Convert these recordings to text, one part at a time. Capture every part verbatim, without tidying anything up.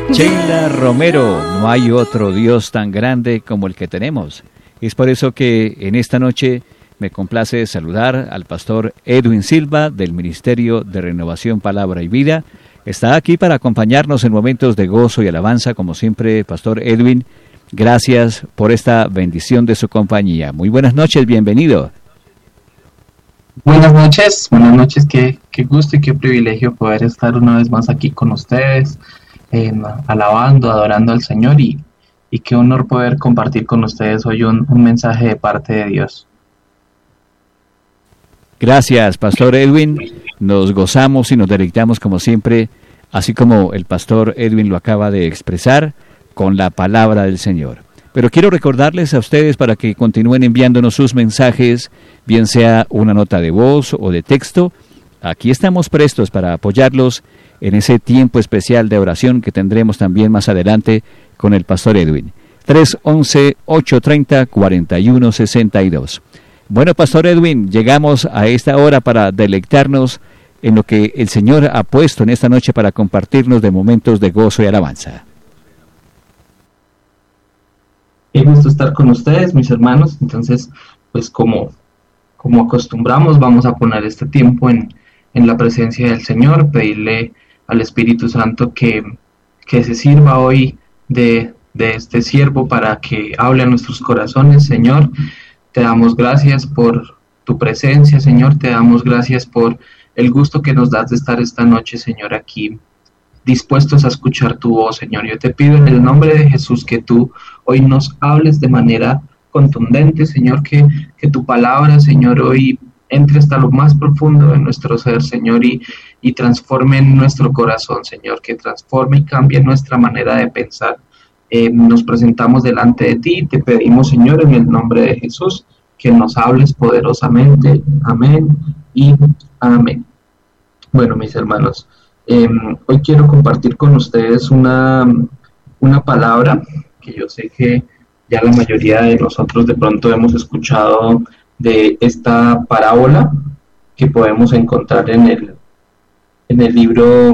Sheila Romero, no hay otro Dios tan grande como el que tenemos. Es por eso que en esta noche me complace saludar al pastor Edwin Silva del Ministerio de Renovación, Palabra y Vida. Está aquí para acompañarnos en momentos de gozo y alabanza, como siempre, pastor Edwin. Gracias por esta bendición de su compañía. Muy buenas noches, bienvenido. Buenas noches, buenas noches, qué, qué gusto y qué privilegio poder estar una vez más aquí con ustedes, eh, alabando, adorando al Señor y, y qué honor poder compartir con ustedes hoy un, un mensaje de parte de Dios. Gracias, pastor Edwin. Nos gozamos y nos deleitamos como siempre, así como el pastor Edwin lo acaba de expresar, con la palabra del Señor. Pero quiero recordarles a ustedes para que continúen enviándonos sus mensajes, bien sea una nota de voz o de texto. Aquí estamos prestos para apoyarlos en ese tiempo especial de oración que tendremos también más adelante con el pastor Edwin. tres once, ocho treinta, cuarenta y uno sesenta y dos. Bueno, pastor Edwin, llegamos a esta hora para deleitarnos en lo que el Señor ha puesto en esta noche para compartirnos de momentos de gozo y alabanza. Qué gusto estar con ustedes, mis hermanos. Entonces, pues como, como acostumbramos, vamos a poner este tiempo en, en la presencia del Señor, pedirle al Espíritu Santo que, que se sirva hoy de, de este siervo para que hable a nuestros corazones. Señor, te damos gracias por tu presencia, Señor, te damos gracias por el gusto que nos das de estar esta noche, Señor, aquí, dispuestos a escuchar tu voz, Señor. Yo te pido en el nombre de Jesús que tú hoy nos hables de manera contundente, Señor, que, que tu palabra, Señor, hoy entre hasta lo más profundo de nuestro ser, Señor, y, y transforme nuestro corazón, Señor, que transforme y cambie nuestra manera de pensar. Eh, nos presentamos delante de ti y te pedimos, Señor, en el nombre de Jesús, que nos hables poderosamente. Amén y amén. Bueno, mis hermanos, Eh, hoy quiero compartir con ustedes una, una palabra que yo sé que ya la mayoría de nosotros de pronto hemos escuchado de esta parábola que podemos encontrar en el, en el libro,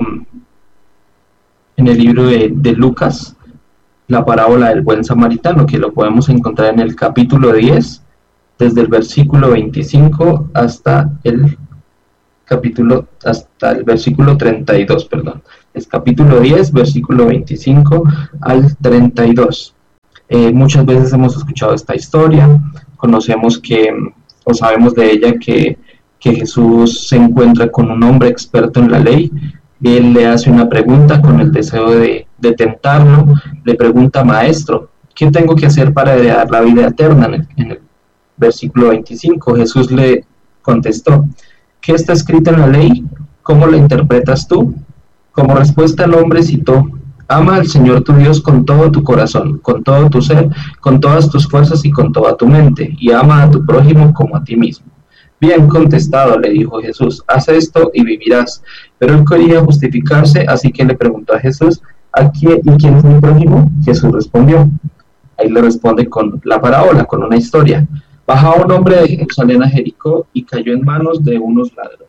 en el libro de, de Lucas, la parábola del buen samaritano, que lo podemos encontrar en el capítulo diez, desde el versículo veinticinco hasta el capítulo hasta el versículo treinta y dos, perdón. Es capítulo diez, versículo veinticinco al treinta y dos. Eh, muchas veces hemos escuchado esta historia, conocemos que, o sabemos de ella que, que Jesús se encuentra con un hombre experto en la ley. Él le hace una pregunta con el deseo de, de tentarlo. Le pregunta: maestro, ¿qué tengo que hacer para heredar la vida eterna? En el, en el versículo veinticinco, Jesús le contestó: ¿qué está escrito en la ley? ¿Cómo la interpretas tú? Como respuesta el hombre citó: ama al Señor tu Dios con todo tu corazón, con todo tu ser, con todas tus fuerzas y con toda tu mente, y ama a tu prójimo como a ti mismo. Bien contestado, le dijo Jesús, haz esto y vivirás. Pero él quería justificarse, así que le preguntó a Jesús: ¿a quién, ¿y quién es mi prójimo? Jesús respondió. Ahí le responde con la parábola, con una historia. Bajaba un hombre de Jerusalén a Jericó y cayó en manos de unos ladrones.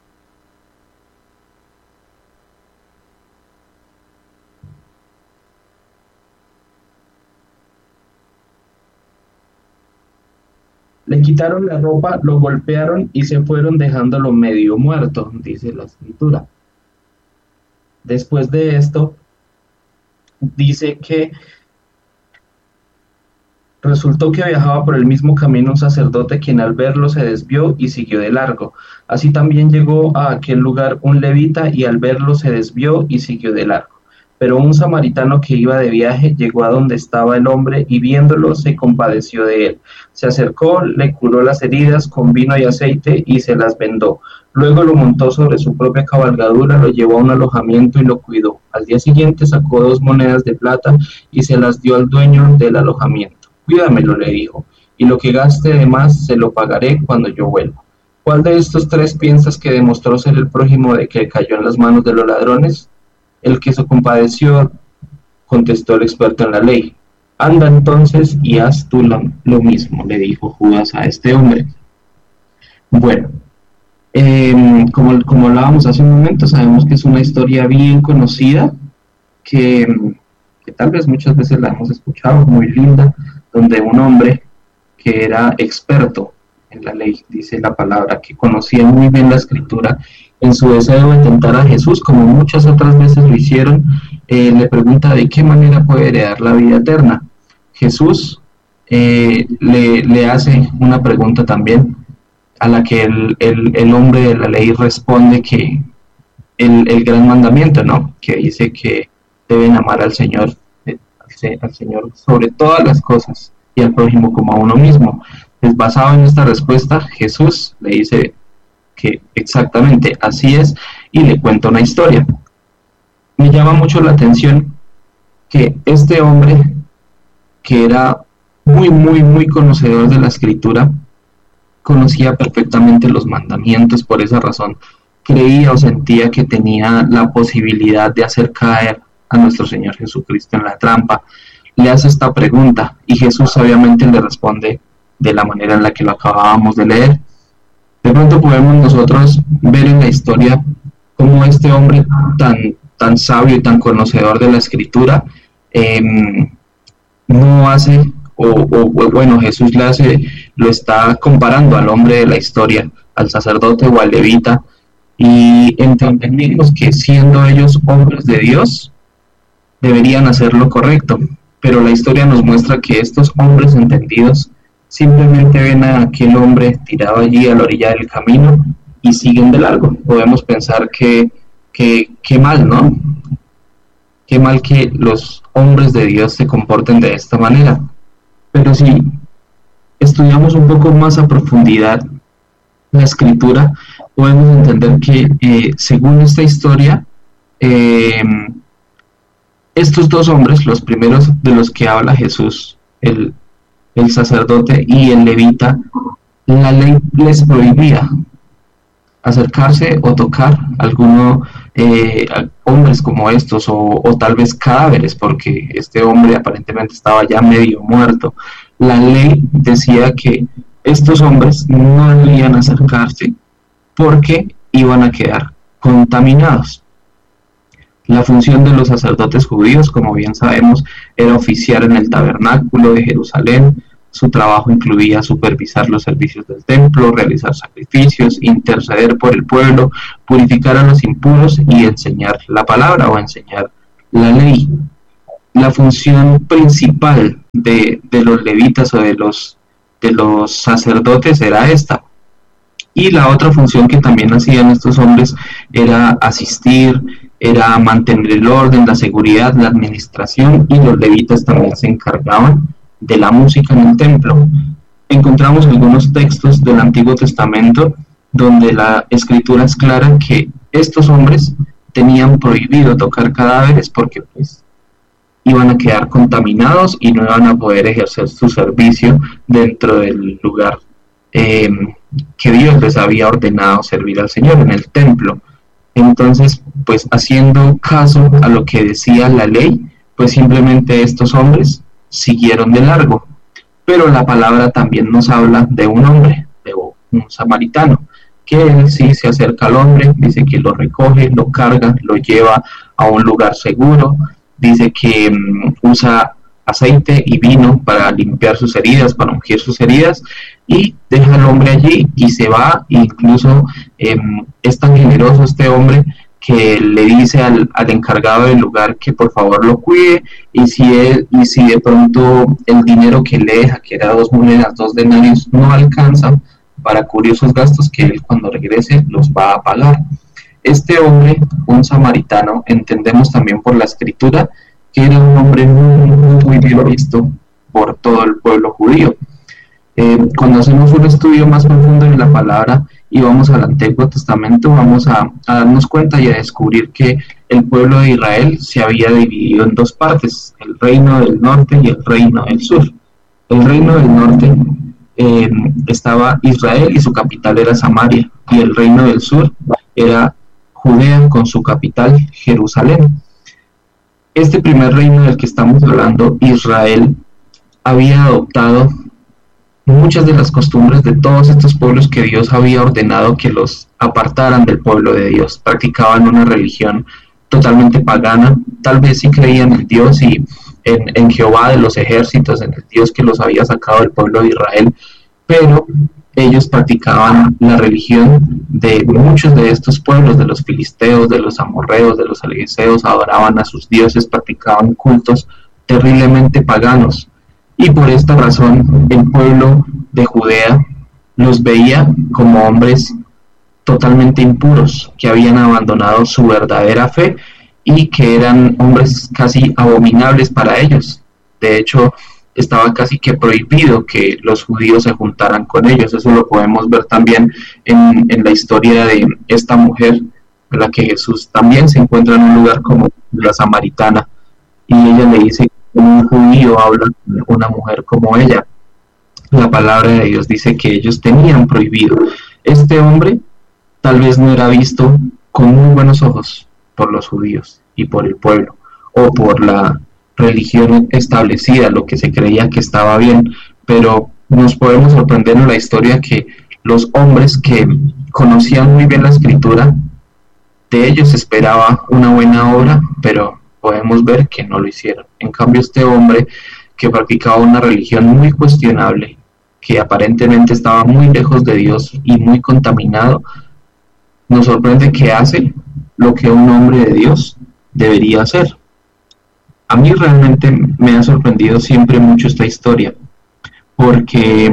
Le quitaron la ropa, lo golpearon y se fueron dejándolo medio muerto, dice la escritura. Después de esto, dice que resultó que viajaba por el mismo camino un sacerdote, quien al verlo se desvió y siguió de largo. Así también llegó a aquel lugar un levita y al verlo se desvió y siguió de largo. Pero un samaritano que iba de viaje llegó a donde estaba el hombre y viéndolo se compadeció de él. Se acercó, le curó las heridas con vino y aceite y se las vendó. Luego lo montó sobre su propia cabalgadura, lo llevó a un alojamiento y lo cuidó. Al día siguiente sacó dos monedas de plata y se las dio al dueño del alojamiento. Cuídamelo, le dijo, y lo que gaste de más se lo pagaré cuando yo vuelva. ¿Cuál de estos tres piensas que demostró ser el prójimo de que cayó en las manos de los ladrones? El que se compadeció, contestó el experto en la ley. Anda entonces y haz tú lo, lo mismo, le dijo Judas a este hombre. Bueno, eh, como, como hablábamos hace un momento, sabemos que es una historia bien conocida que, que tal vez muchas veces la hemos escuchado, muy linda, donde un hombre que era experto en la ley, dice la palabra, que conocía muy bien la escritura, en su deseo de tentar a Jesús, como muchas otras veces lo hicieron, eh, le pregunta de qué manera puede heredar la vida eterna. Jesús eh, le, le hace una pregunta también, a la que el, el, el hombre de la ley responde que el, el gran mandamiento, ¿no? Que dice que deben amar al Señor, eh, al, al Señor sobre todas las cosas y al prójimo como a uno mismo. Pues basado en esta respuesta, Jesús le dice que exactamente así es y le cuenta una historia. Me llama mucho la atención que este hombre, que era muy, muy, muy conocedor de la escritura, conocía perfectamente los mandamientos, por esa razón creía o sentía que tenía la posibilidad de hacer caer a nuestro Señor Jesucristo en la trampa. Le hace esta pregunta y Jesús sabiamente le responde de la manera en la que lo acabábamos de leer. De pronto podemos nosotros ver en la historia cómo este hombre tan, tan sabio y tan conocedor de la escritura eh, no hace, o, o bueno, Jesús le hace, lo está comparando al hombre de la historia, al sacerdote o al levita, y entendemos que siendo ellos hombres de Dios, deberían hacer lo correcto, pero la historia nos muestra que estos hombres entendidos simplemente ven a aquel hombre tirado allí a la orilla del camino y siguen de largo. Podemos pensar que, que, que mal, ¿no? Qué mal que los hombres de Dios se comporten de esta manera. Pero si estudiamos un poco más a profundidad la escritura, podemos entender que eh, según esta historia, eh, estos dos hombres, los primeros de los que habla Jesús, el, el sacerdote y el levita, la ley les prohibía acercarse o tocar a algunos eh, hombres como estos, o, o tal vez cadáveres, porque este hombre aparentemente estaba ya medio muerto. La ley decía que estos hombres no debían acercarse porque iban a quedar contaminados. La función de los sacerdotes judíos, como bien sabemos, era oficiar en el tabernáculo de Jerusalén. Su trabajo incluía supervisar los servicios del templo, realizar sacrificios, interceder por el pueblo, purificar a los impuros y enseñar la palabra o enseñar la ley. La función principal de, de los levitas o de los, de los sacerdotes era esta. Y la otra función que también hacían estos hombres era asistir, era mantener el orden, la seguridad, la administración, y los levitas también se encargaban de la música en el templo. Encontramos algunos textos del Antiguo Testamento donde la escritura es clara que estos hombres tenían prohibido tocar cadáveres porque pues iban a quedar contaminados y no iban a poder ejercer su servicio dentro del lugar eh, que Dios les había ordenado servir al Señor, en el templo. Entonces, pues haciendo caso a lo que decía la ley, pues simplemente estos hombres siguieron de largo. Pero la palabra también nos habla de un hombre, de un samaritano, que él sí se acerca al hombre, dice que lo recoge, lo carga, lo lleva a un lugar seguro, dice que um, usa aceite y vino para limpiar sus heridas, para ungir sus heridas, y deja al hombre allí y se va. Incluso eh, es tan generoso este hombre que le dice al, al encargado del lugar que por favor lo cuide, y si, él, y si de pronto el dinero que le deja, que era dos monedas, dos denarios, no alcanza para cubrir sus gastos, que él cuando regrese los va a pagar. Este hombre, un samaritano, entendemos también por la escritura que era un hombre muy, muy bien visto por todo el pueblo judío. Eh, cuando hacemos un estudio más profundo de la palabra y vamos al Antiguo Testamento, vamos a, a darnos cuenta y a descubrir que el pueblo de Israel se había dividido en dos partes, el reino del norte y el reino del sur. El reino del norte eh, estaba Israel y su capital era Samaria, y el reino del sur era Judea con su capital Jerusalén. Este primer reino del que estamos hablando, Israel, había adoptado muchas de las costumbres de todos estos pueblos que Dios había ordenado que los apartaran del pueblo de Dios. Practicaban una religión totalmente pagana. Tal vez sí creían en Dios y en, en Jehová de los ejércitos, en el Dios que los había sacado del pueblo de Israel, pero ellos practicaban la religión de muchos de estos pueblos, de los filisteos, de los amorreos, de los algeseos, adoraban a sus dioses, practicaban cultos terriblemente paganos. Y por esta razón el pueblo de Judea los veía como hombres totalmente impuros, que habían abandonado su verdadera fe y que eran hombres casi abominables para ellos. De hecho, estaba casi que prohibido que los judíos se juntaran con ellos. Eso lo podemos ver también en, en la historia de esta mujer, en la que Jesús también se encuentra en un lugar como la samaritana, y ella le dice que un judío habla con una mujer como ella. La palabra de Dios dice que ellos tenían prohibido. Este hombre tal vez no era visto con muy buenos ojos por los judíos y por el pueblo, o por la religión establecida, lo que se creía que estaba bien, pero nos podemos sorprender en la historia que los hombres que conocían muy bien la escritura, de ellos se esperaba una buena obra, pero podemos ver que no lo hicieron. En cambio, este hombre que practicaba una religión muy cuestionable, que aparentemente estaba muy lejos de Dios y muy contaminado, nos sorprende que hace lo que un hombre de Dios debería hacer. A mí realmente me ha sorprendido siempre mucho esta historia, porque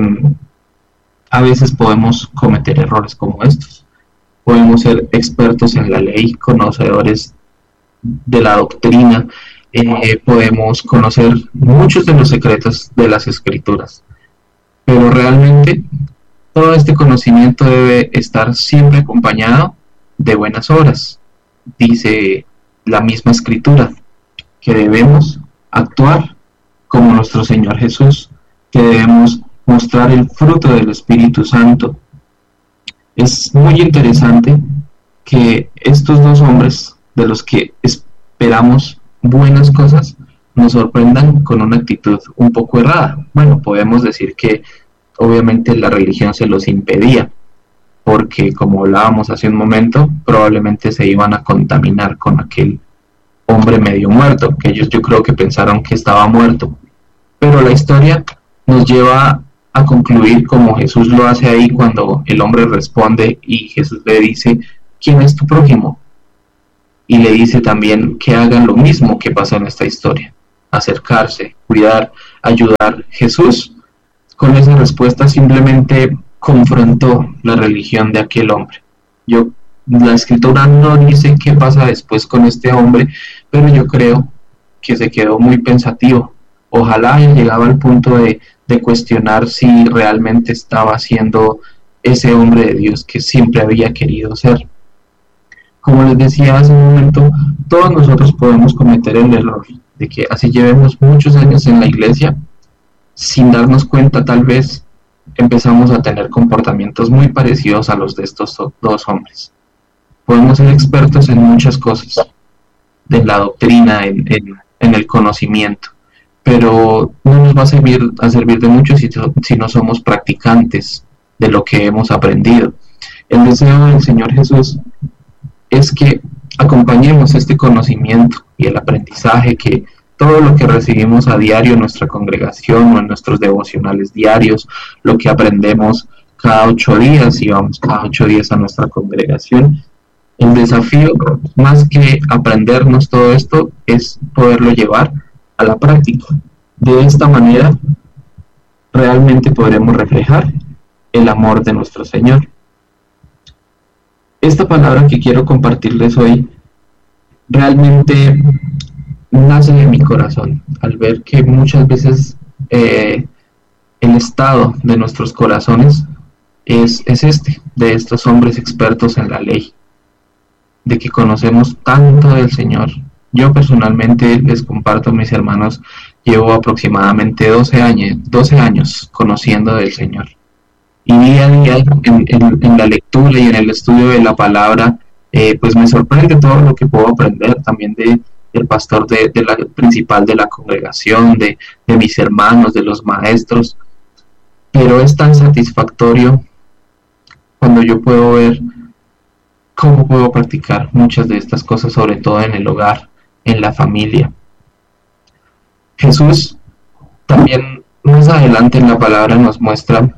a veces podemos cometer errores como estos. Podemos ser expertos en la ley, conocedores de la doctrina, eh, podemos conocer muchos de los secretos de las escrituras, pero realmente todo este conocimiento debe estar siempre acompañado de buenas obras. Dice la misma escritura que debemos actuar como nuestro Señor Jesús, que debemos mostrar el fruto del Espíritu Santo. Es muy interesante que estos dos hombres, de los que esperamos buenas cosas, nos sorprendan con una actitud un poco errada. Bueno, podemos decir que obviamente la religión se los impedía, porque como hablábamos hace un momento, probablemente se iban a contaminar con aquel hombre medio muerto, que ellos yo creo que pensaron que estaba muerto. Pero la historia nos lleva a concluir como Jesús lo hace ahí cuando el hombre responde y Jesús le dice, ¿quién es tu prójimo? Y le dice también que hagan lo mismo que pasó en esta historia, acercarse, cuidar, ayudar. Jesús con esa respuesta simplemente confrontó la religión de aquel hombre. Yo La escritura no dice qué pasa después con este hombre, pero yo creo que se quedó muy pensativo. Ojalá haya llegado al punto de, de cuestionar si realmente estaba siendo ese hombre de Dios que siempre había querido ser. Como les decía hace un momento, todos nosotros podemos cometer el error de que así llevemos muchos años en la iglesia, sin darnos cuenta tal vez empezamos a tener comportamientos muy parecidos a los de estos dos hombres. Podemos ser expertos en muchas cosas, de la doctrina, en, en, en el conocimiento, pero no nos va a servir, a servir de mucho si, si no somos practicantes de lo que hemos aprendido. El deseo del Señor Jesús es que acompañemos este conocimiento y el aprendizaje, que todo lo que recibimos a diario en nuestra congregación o en nuestros devocionales diarios, lo que aprendemos cada ocho días, y vamos cada ocho días a nuestra congregación, el desafío, más que aprendernos todo esto, es poderlo llevar a la práctica. De esta manera, realmente podremos reflejar el amor de nuestro Señor. Esta palabra que quiero compartirles hoy realmente nace de mi corazón, al ver que muchas veces eh, el estado de nuestros corazones es, es este, de estos hombres expertos en la ley, de que conocemos tanto del Señor. Yo personalmente les comparto, mis hermanos, llevo aproximadamente doce años, doce años conociendo del Señor. Y día a día en, en, en la lectura y en el estudio de la palabra, eh, pues me sorprende todo lo que puedo aprender también de, del pastor de, de la, principal de la congregación, de, de mis hermanos, de los maestros. Pero es tan satisfactorio cuando yo puedo ver ¿Cómo puedo practicar muchas de estas cosas, sobre todo en el hogar, en la familia? Jesús también más adelante en la palabra nos muestra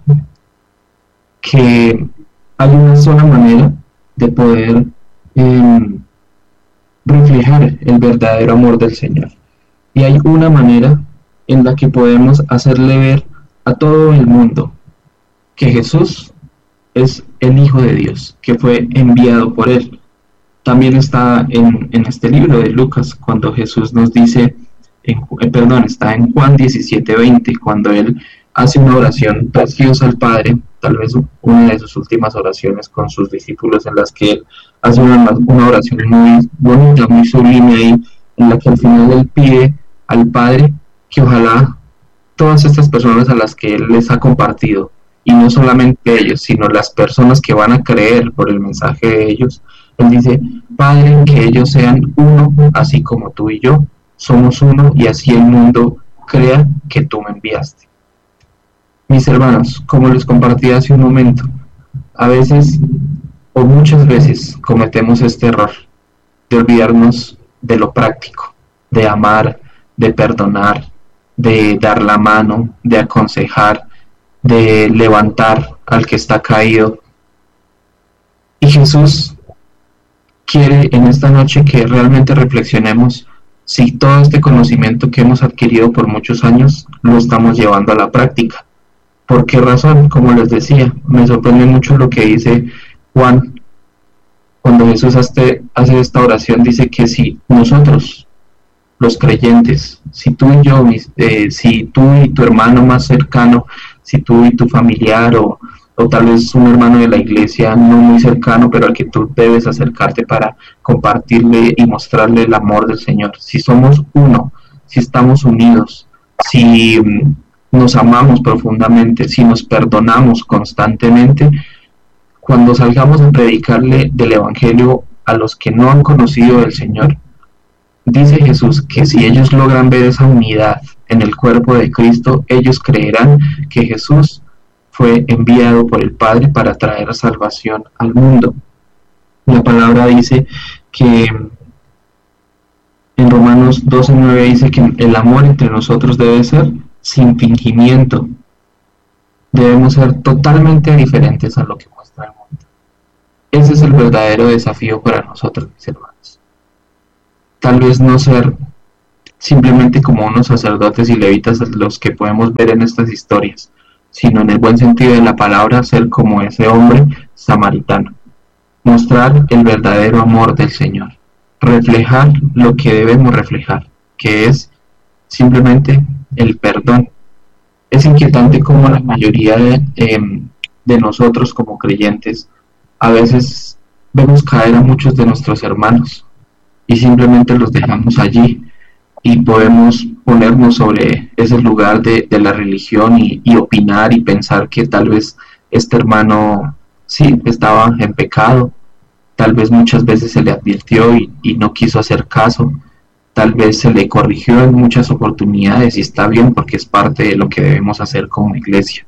que hay una sola manera de poder eh, reflejar el verdadero amor del Señor. Y hay una manera en la que podemos hacerle ver a todo el mundo que Jesús es el Hijo de Dios, que fue enviado por Él. También está en, en este libro de Lucas, cuando Jesús nos dice, en, eh, perdón, está en Juan diecisiete veinte, cuando Él hace una oración preciosa al Padre, tal vez una de sus últimas oraciones con sus discípulos, en las que Él hace una, una oración muy bonita, muy sublime ahí, en la que al final Él pide al Padre que ojalá todas estas personas a las que Él les ha compartido, y no solamente ellos, sino las personas que van a creer por el mensaje de ellos, Él dice, Padre, que ellos sean uno, así como tú y yo somos uno, y así el mundo crea que tú me enviaste. Mis hermanos, como les compartí hace un momento, a veces o muchas veces cometemos este error de olvidarnos de lo práctico, de amar, de perdonar, de dar la mano, de aconsejar, de levantar al que está caído. Y Jesús quiere en esta noche que realmente reflexionemos si todo este conocimiento que hemos adquirido por muchos años lo estamos llevando a la práctica. ¿Por qué razón? Como les decía, me sorprende mucho lo que dice Juan cuando Jesús hace, hace esta oración. Dice que si nosotros, los creyentes, si tú y yo, eh, si tú y tu hermano más cercano, si tú y tu familiar o, o tal vez un hermano de la iglesia no muy cercano, pero al que tú debes acercarte para compartirle y mostrarle el amor del Señor, si somos uno, si estamos unidos, si um, nos amamos profundamente, si nos perdonamos constantemente, cuando salgamos a predicarle del Evangelio a los que no han conocido al Señor, dice Jesús que si ellos logran ver esa unidad en el cuerpo de Cristo, ellos creerán que Jesús fue enviado por el Padre para traer salvación al mundo. La palabra dice que en Romanos doce nueve dice que el amor entre nosotros debe ser sin fingimiento. Debemos ser totalmente diferentes a lo que muestra el mundo. Ese es el verdadero desafío para nosotros, mis hermanos. Tal vez no ser simplemente como unos sacerdotes y levitas los que podemos ver en estas historias, sino en el buen sentido de la palabra, ser como ese hombre samaritano. Mostrar el verdadero amor del Señor. Reflejar lo que debemos reflejar, que es simplemente el perdón. Es inquietante como la mayoría de, eh, de nosotros como creyentes a veces vemos caer a muchos de nuestros hermanos y simplemente los dejamos allí y podemos ponernos sobre ese lugar de, de la religión y, y opinar y pensar que tal vez este hermano sí estaba en pecado, tal vez muchas veces se le advirtió y, y no quiso hacer caso, tal vez se le corrigió en muchas oportunidades y está bien porque es parte de lo que debemos hacer como iglesia.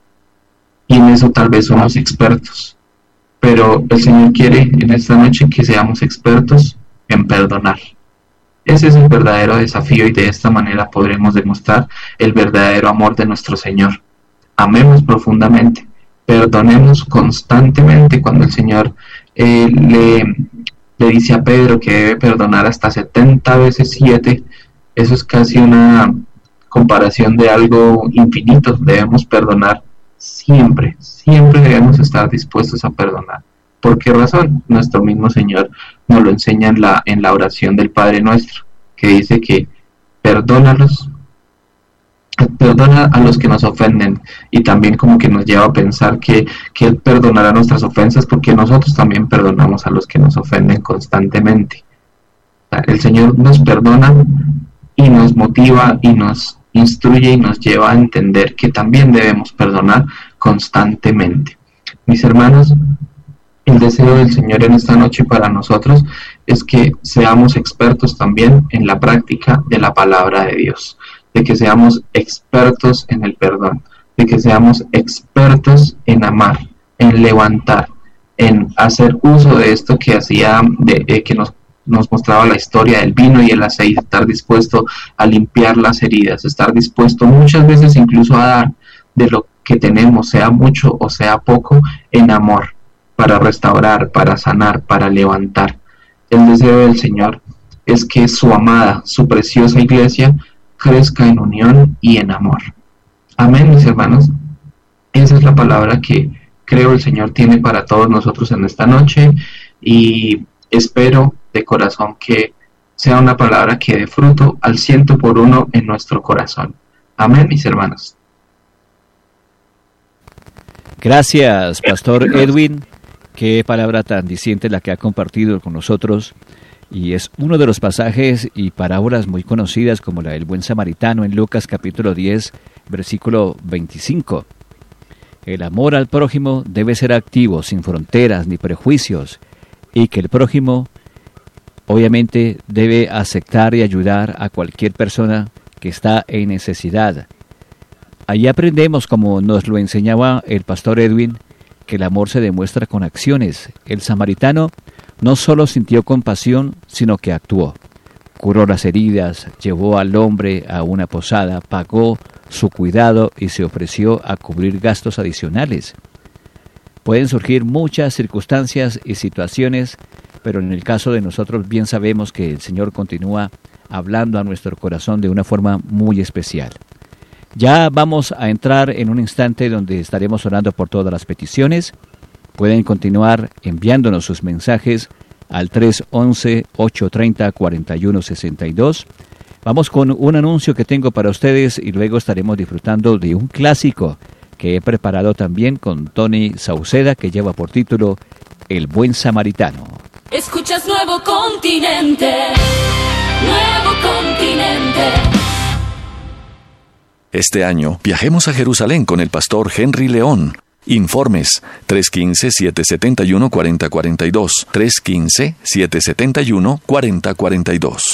Y en eso tal vez somos expertos, pero el Señor quiere en esta noche que seamos expertos en perdonar. Ese es el verdadero desafío y de esta manera podremos demostrar el verdadero amor de nuestro Señor. Amemos profundamente, perdonemos constantemente. Cuando el Señor eh, le, le dice a Pedro que debe perdonar hasta setenta veces siete, eso es casi una comparación de algo infinito. Debemos perdonar siempre, siempre debemos estar dispuestos a perdonar. ¿Por qué razón? Nuestro mismo Señor nos lo enseña en la, en la oración del Padre Nuestro, que dice que perdónalos, perdona a los que nos ofenden, y también como que nos lleva a pensar que, que Él perdonará nuestras ofensas porque nosotros también perdonamos a los que nos ofenden constantemente. El Señor nos perdona y nos motiva y nos instruye y nos lleva a entender que también debemos perdonar constantemente. Mis hermanos, el deseo del Señor en esta noche para nosotros es que seamos expertos también en la práctica de la palabra de Dios, de que seamos expertos en el perdón, de que seamos expertos en amar, en levantar, en hacer uso de esto que hacía, de, eh, que nos, nos mostraba la historia del vino y el aceite, estar dispuesto a limpiar las heridas, estar dispuesto muchas veces incluso a dar de lo que tenemos, sea mucho o sea poco, en amor, para restaurar, para sanar, para levantar. El deseo del Señor es que su amada, su preciosa iglesia crezca en unión y en amor. Amén, mis hermanos. Esa es la palabra que creo el Señor tiene para todos nosotros en esta noche, y espero de corazón que sea una palabra que dé fruto al ciento por uno en nuestro corazón. Amén, mis hermanos. Gracias, Pastor Edwin. Qué palabra tan diciente la que ha compartido con nosotros. Y es uno de los pasajes y parábolas muy conocidas, como la del buen samaritano en Lucas capítulo diez, versículo veinticinco. El amor al prójimo debe ser activo, sin fronteras ni prejuicios, y que el prójimo obviamente debe aceptar y ayudar a cualquier persona que está en necesidad. Allí aprendemos, como nos lo enseñaba el pastor Edwin, que el amor se demuestra con acciones. El samaritano no solo sintió compasión, sino que actuó. Curó las heridas, llevó al hombre a una posada, pagó su cuidado y se ofreció a cubrir gastos adicionales. Pueden surgir muchas circunstancias y situaciones, pero en el caso de nosotros bien sabemos que el Señor continúa hablando a nuestro corazón de una forma muy especial. Ya vamos a entrar en un instante donde estaremos orando por todas las peticiones. Pueden continuar enviándonos sus mensajes al tres once, ocho treinta, cuarenta y uno sesenta y dos. Vamos con un anuncio que tengo para ustedes y luego estaremos disfrutando de un clásico que he preparado también con Tony Sauceda, que lleva por título El Buen Samaritano. Escuchas Nuevo Continente, Nuevo Continente. Este año viajemos a Jerusalén con el pastor Henry León. Informes tres uno cinco, siete siete uno, cuatro cero cuatro dos, tres uno cinco, siete siete uno, cuatro cero cuatro dos.